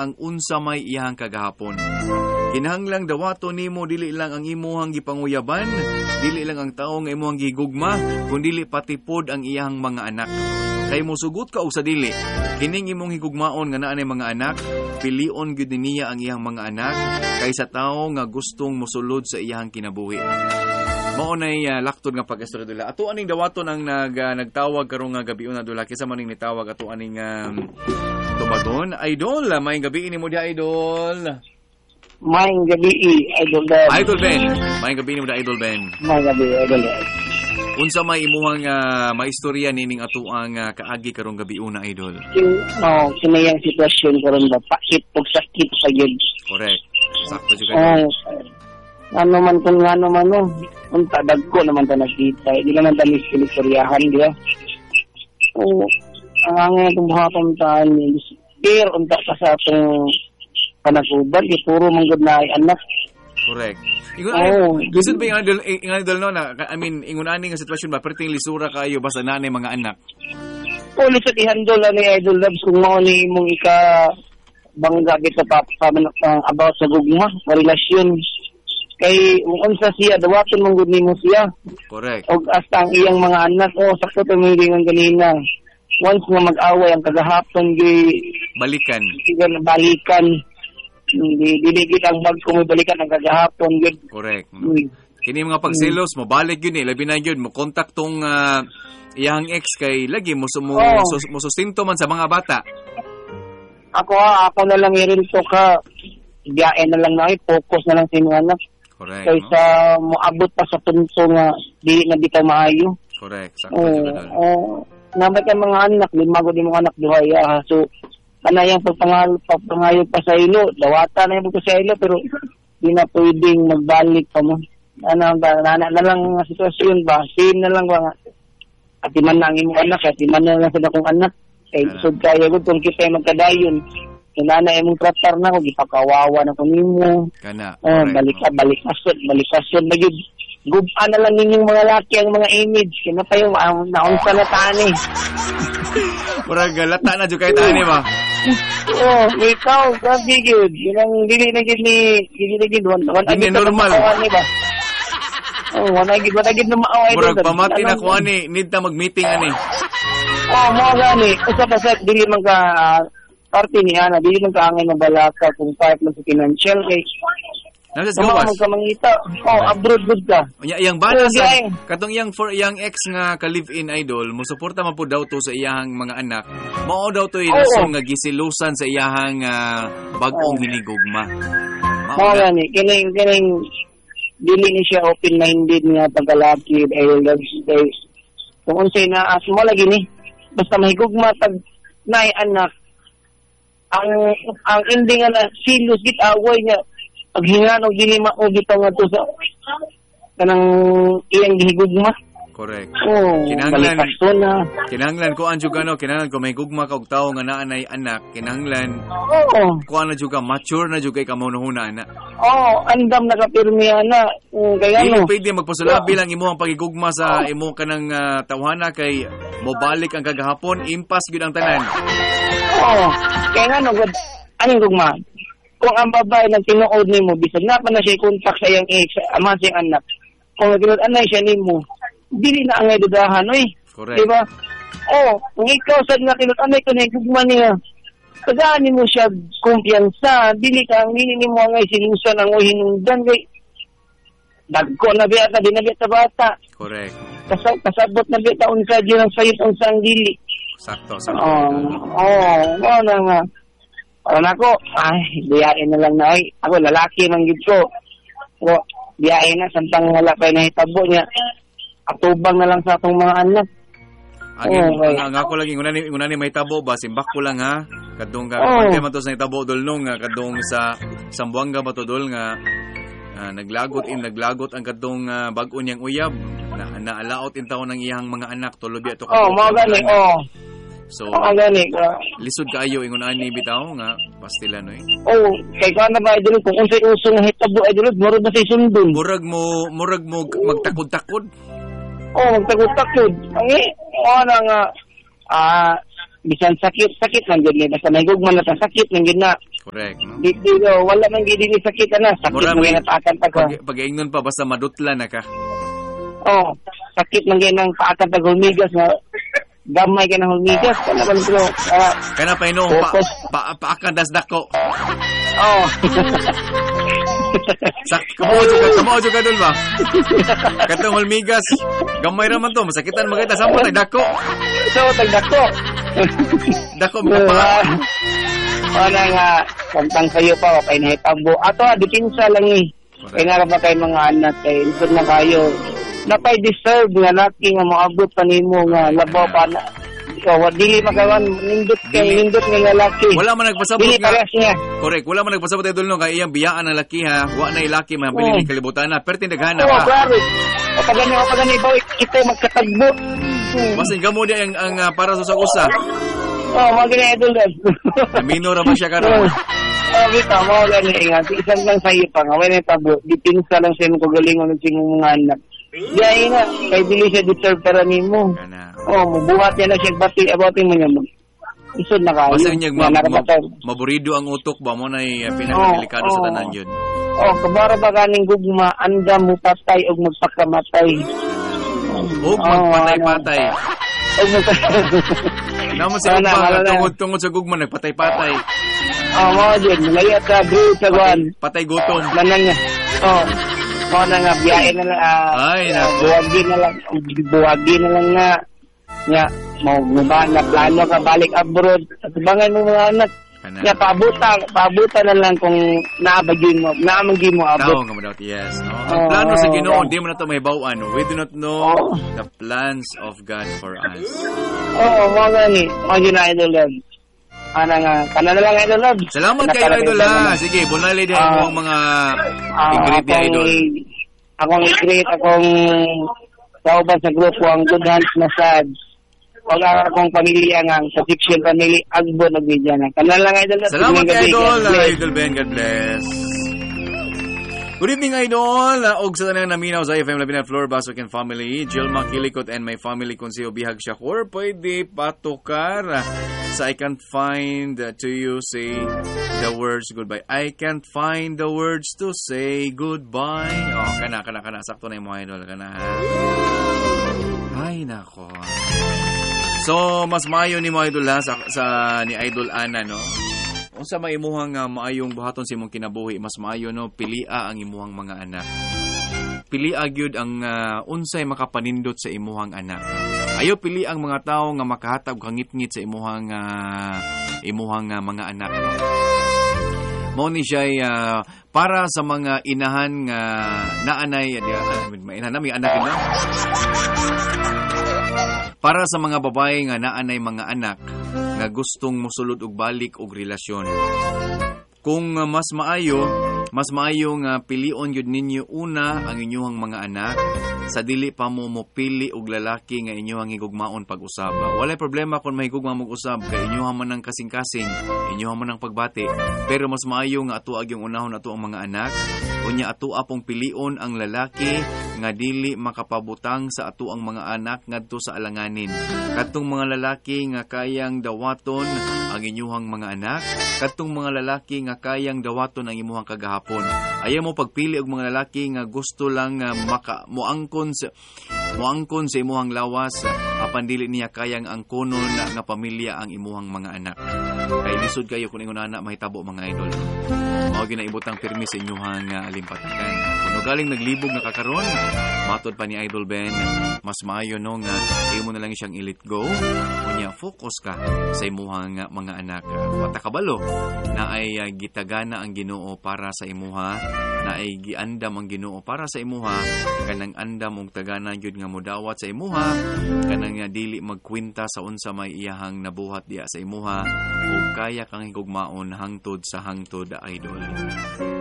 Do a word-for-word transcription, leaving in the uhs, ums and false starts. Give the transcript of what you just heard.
ang unsa may iyang kagahapon. Kinahanglang dawato nimo dili lang ang imuhang gipanguyaban, dili lang ang tawo nga imuhang gigugma, kundi pati pod ang iyang mga anak. Kay mosugot ka og sa dili, kining imong higugmaon nga naa ni mga anak, pilion gyud niya ang iyang mga anak kaysa tawo nga gustong mosulod sa iyang kinabuhi. Mao nay uh, laktod nga pag-istorya dula. Ato aning dawaton ang nag uh, nagtawag karong nga gabi una dula kinsa man ning nitawag ato aning um, tumagon. Idol, may gabi ni mo di idol. May gabi idol Ben. Idol Ben. May gabi ni mo di idol Ben. May gabi idol. Unsa may imuhang uh, maistorya nining ato ang uh, kaagi karong gabi una idol? Kin no, kinayang sitwasyon karon ba pakit ug sakit sa gyud. Correct. Sakto jud kay. Ano man kun ngano man no, unta dagko naman ta nakita. Di naman ta mistoryahan dia. Oh, ang nga itong buhaton ta ni pero unta pa sa atong panaguban di puro manggod na ay anak. Correct. Ingon oh, gusto ba yung idol, yung idol no na I mean ingon ani nga sitwasyon ba perting lisura kayo basta nanay mga anak. O lisod ihandol ani idol loves kung mao ni imong ika bangga kita pa, pa, pa about sa gugma sa relasyon kay unsa siya dawaton mong gud nimo siya. Correct. Og hasta ang iyang mga anak o oh, sakto to mo ingon kanina. Once nga mag-away ang kagahapon gi balikan. Sigan balikan. Hindi dili gid ang bag ko mo balikan ang kagahapon gid. Correct. Mm. Kini mga pagselos mo balik yun eh labi na yun mo contact tong uh, iyang ex kay lagi mo sumo oh. sus, mo sustinto man sa mga bata. Ako ha, ako na lang irin to ka biyae na lang na focus na lang sa imong anak. Correct. Kaysa no? moabot pa sa punto nga dili na bitaw maayo. Correct. Sakto oh, oh, nabat ang mga anak, lima gud imong anak duha ya. So ana yang pagpangal pagpangayo pa sa ilo, dawata na yung sa ilo pero di na pwedeng magbalik pa mo. Ano ba nana na lang ang sitwasyon ba? Same na lang ba at man na ang imong anak, at man na lang sa dakong anak. Kay sud kaya gud kung kita magkadayon. Kinana imong tratar na ko gipakawawa na ko nimo. Kana. Oh, balik ka balik kasod, balik kasod na gyud. Guban na lang ninyong mga laki ang mga image. Kina pa yung uh, naunsa na tani. Murag lata na jud kay tani ba? Oh, ikaw, grabe gyud. Ginang dili na gyud ni dili na gyud wan. Ini normal. Ba? Oh, wala gyud wala gyud na maaway. Murag pamati na ko ani, need na mag-meeting ani. Oh, mo gani. Usa pa sa dili man ka uh, parte ni ana, dili man ka angay na balaka kung part man sa financial kay Let's go. Kung ka mangita, oh, abroad good ka. Nya iyang bana sa katong iyang for iyang ex nga ka live-in idol, mo suporta man pud daw to sa iyang mga anak. Mao daw to ilason nga gisilusan sa iyang uh, bag-ong oh. hinigugma. Mao gani kining kining dili ni siya open-minded nga pagkalaki ay love stay. Kung unsay na as mo lagi ni basta mahigugma tag nay anak ang ang ending na silos git away niya pag hinganog dili mao bitaw nga to sa kanang iyang gihigugma. Correct. Oh, kinahanglan na. Kinahanglan ko anjud ano, kinahanglan ko may gugma ka og tawo nga naa nay anak, kinahanglan oh. ko ana jud ka mature na jud kay kamunahuna ana. Oh, andam nakapirmi ana. Um, kaya ano? Dili pwede magpasulabi lang imong pagigugma sa imo kanang uh, tawhana kay mobalik ang kagahapon, impas gyud ang tanan. Oh, kaya nga no, aning gugma. Kung ang babae nang tinuod nimo bisag na pa na siya kontak sa iyang ex, ama siyang anak. Kung nagtinuod anay siya nimo, dili na angay dudahan oy. Correct. Diba? Oh, kung ikaw sad nga tinuod anay kun higugma niya. Tagaani mo siya kumpiyansa, dili ka ang dili nimo angay sinusan ang hinungdan kay dagko na biya ta di na biya ta bata. Correct. Kasab kasabot na biya ta unsa di nang sayop unsa ang dili. Sakto, sakto. Oh, oh, oh na nga. Para nako, ay, biyain na lang na ay. Ako, lalaki man gid ko. Pero, biyain na, samtang wala pa na hitabo niya. Atubang na lang sa atong mga anak. Agi, oh, okay. ang, ang ako lagi, ngunani, ngunani may tabo ba? Simbak ko lang ha. Kadong ka, oh. Pagkaya man to sa hitabo dulnong nga, kadong sa Sambuanga ba to dul nga, uh, naglagot in, naglagot ang kadong uh, bag-o niyang uyab. Na, naalaot in taon ng iyang mga anak. Tulobi ato. Oh, mga gani, oh. So, oh, gani, uh, lisod kaayo ingon ani bitaw nga pastilan oy. Oh, kay kana ba idol kung unsay uso nga hitabo idol, murag na say sundon. Murag mo, murag mo magtakod-takod. Oh, magtakod-takod. Ang ana nga ah bisan sakit, sakit lang gid ni basta may gugma na ta sakit lang gid na. Correct, no? Di, di, no, wala man gid dili sakit na. Sakit Mura man may- gyud paakan pa ka. Pag, pag-ingnon pa, basta madutla na ka. Oh, sakit man gyud nang paakan pa humigas nga gamay ka ng humigas kana man pero ah, Kana pa ino, pa, Focus. pa, paakan das dako. oh. Sak, kamo juga, kamo juga dul ba? Katong hulmigas, gamay ra man to, masakitan magita sa mo dako. So tagdako. Dako mapa. Wala nga kantang sayo pa okay na hitabo. Ato dipinsa lang ni. Kaya nga ba kay mga anak kay lisod na kayo. Napay deserve nga laki nga moabot pa nimo nga labaw pa na. Ikaw wa dili makawan nindot kay Dili. nindot nga lalaki. Wala man nagpasabot Dili nga. parehas niya. Correct, wala man nagpasabot idol no kay iyang biyaan ang laki ha. Wa na ilaki man pili Oh. ni kalibutan na, pero tindaghana Oo, pa. klaro. O pag ganyan, o pag ganyan, ikaw, kita magkatagbo. Hmm. Basta gamo di ang, ang ah, para sa usa. Oh, mga ganyan, idol din. Namino ra man siya Oh, karon. oh, kita, mga ganyan, nga. Isang lang sa iyo pa, nga, wala yung tabo. Dipinsa lang siya yung kagalingon ng singong mga anak. Diyan na, kay dili siya deserve para nimo. Kana. Oh, mabuhat niya na siya, bati, abati mo niya. Isod na kayo. Basta niya ma- Nga, ma- narabatay. maburido ang utok ba mo na pinakadelikado Oh, sa oh. tanan yun. Oh, kabara ba ganing gugma, anda mo patay o magpakamatay. Ug Oh, magpatay-patay. O magpatay. Namo sa Wala, uba wala na. tungod-tungod sa gugma nagpatay-patay. Oh, mga dyan, malaya ka, bro, sa buwan. Patay gutom. Lanan nga. Oh, mga na nga, biyahe na lang. ah, Ay, ah, nako. buwagi na lang. Buwagi na lang nga. Nga, mau mubah na plano ka balik abroad. At bangay mo mga anak. Kana. Nga, paabutan. Paabutan na lang kung naabagin mo. Naamagin mo abot. Tao nga mo daw, yes. No? Ang Oh, plano sa Ginoo, oh. di mo na ito may bawaan. We do not know Oh. the plans of God for us. Oo, mga gani. Mga yun na idol yan. Ano nga, kana na lang idol love. Salamat kayo, Idol, ha. Sige, bunali din Ah. mo ang mga Ah, i-greet ni Idol. akong i-create akong kauban sa grupo ang Good Hands Massage. Wag akong pamilya nga sa fiction family Agbo na bidya na. Kana lang idol. Salamat Tuwing kay gabi, Idol. God ah, bless. Idol Ben, God bless. Good evening, Idol. Uh, og sa tanang naminaw sa F M Labi na Floor, Basok and Family. Jill Makilikot and my family kung si Obihag Shakur. Pwede patukar uh, sa I can't find uh, to you say the words goodbye. I can't find the words to say goodbye. Oh, kana, kana, kana. Sakto na yung mga Idol. Kana, ha? Ay, nako. So, mas maayo ni mo Idol ha, sa, sa ni Idol Ana, no? Unsa may imuhang uh, maayong buhaton sa imong kinabuhi, mas maayo no pilia ang imuhang mga anak. Pilia gyud ang uh, unsay makapanindot sa imuhang anak. Ayo pili ang mga tawo nga makahatag og ngit-ngit sa imuhang uh, imuhang uh, mga anak. Mao ni siya uh, para sa mga inahan nga naanay uh, may inahan may anak na. Para sa mga babae nga naanay mga anak nga gustong mosulod og balik og relasyon. Kung uh, mas maayo, mas maayo nga pilion yun ninyo una ang inyong mga anak sa dili pa mo mopili og lalaki nga inyong higugmaon pag-usab. Walay problema kung mahigugma mo usab kay inyong man ang kasing-kasing, inyong man ang pagbati. Pero mas maayo nga ato yung unahon ato ang mga anak. Unya ato apong pilion ang lalaki nga dili makapabutang sa ato ang mga anak ngadto sa alanganin. Kadtong mga lalaki nga kayang dawaton ang inyong mga anak, kadtong mga lalaki nga kayang dawaton ang imuhang kagahapon. Ayaw mo pagpili og mga lalaki nga gusto lang uh, maka moangkon sa moangkon sa imuhang lawas uh, apan dili niya kayang angkonon na nga pamilya ang imuhang mga anak. Kay lisod kayo kung ingon anak mahitabo mga idol. Mao ginaibutang pirmi sa inyong uh, limpatakan. Kung galing naglibog na kakaron, matod pa ni Idol Ben, mas maayo no nga iyo mo na lang siyang i-let go. Unya focus ka sa imuhang uh, mga anak. Wata kabalo na ay uh, gitagana ang Ginoo para sa imuha, na ay giandam ang Ginoo para sa imuha, kanang andam og tagana gyud nga modawat sa imuha, kanang uh, dili magkwenta sa unsa may iyahang nabuhat diya sa imuha ug kaya kang higugmaon hangtod sa hangtod Idol.